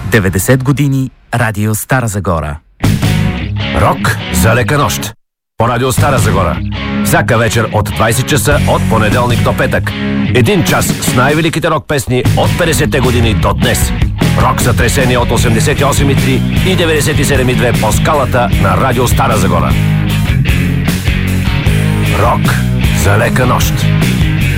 90 години Радио Стара Загора. Рок за лека нощ. По Радио Стара Загора. Всяка вечер от 20 часа от понеделник до петък. 1 час с най-великите рок песни от 50-те години до днес. Рок сътресение от 88,3 и 97,2 по скалата на Радио Стара Загора. Рок за лека нощ.